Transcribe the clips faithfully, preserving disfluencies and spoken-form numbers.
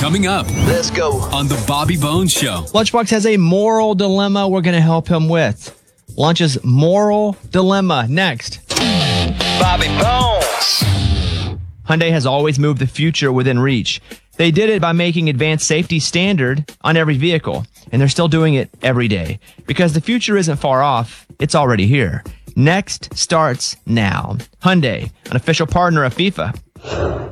Coming up. Let's go. On The Bobby Bones Show. Lunchbox has a moral dilemma we're going to help him with. Lunch's moral dilemma next. Bobby Bones. Hyundai has always moved the future within reach. They did it by making advanced safety standard on every vehicle, and they're still doing it every day. Because the future isn't far off, it's already here. Next starts now. Hyundai, an official partner of FIFA.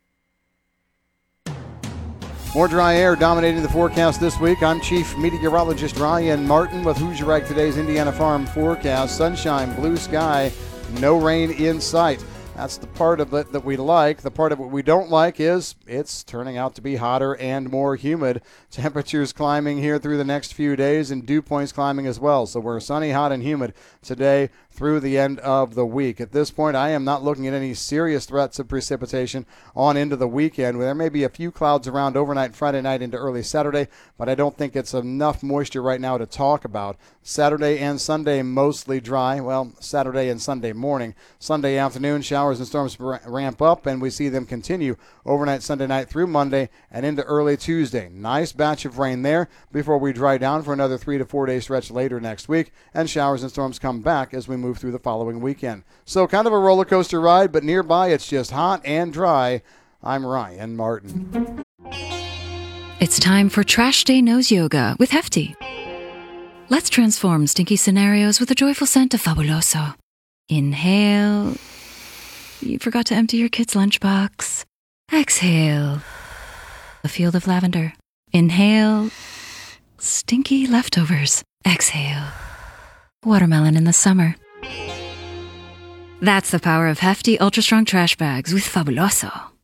More dry air dominating the forecast this week. I'm Chief Meteorologist Ryan Martin with Who's Your Rag today's Indiana Farm forecast. Sunshine, blue sky, no rain in sight. That's the part of it that we like. The part of it we don't like is it's turning out to be hotter and more humid. Temperatures climbing here through the next few days and dew points climbing as well. So we're sunny, hot, and humid today through the end of the week. At this point, I am not looking at any serious threats of precipitation on into the weekend. There may be a few clouds around overnight Friday night into early Saturday, but I don't think it's enough moisture right now to talk about. Saturday and Sunday mostly dry. Well, Saturday and Sunday morning. Sunday afternoon, showers and storms ramp up, and we see them continue overnight Sunday night through Monday and into early Tuesday. Nice batch of rain there before we dry down for another three to four day stretch later next week, and showers and storms come back as we move through the following weekend. So kind of a roller coaster ride, but nearby it's just hot and dry. I'm Ryan Martin. It's time for Trash Day Nose Yoga with Hefty. Let's transform stinky scenarios with the joyful scent of Fabuloso. Inhale. You forgot to empty your kid's lunchbox. Exhale. A field of lavender. Inhale. Stinky leftovers. Exhale. Watermelon in the summer. That's the power of Hefty Ultra Strong Trash Bags with Fabuloso.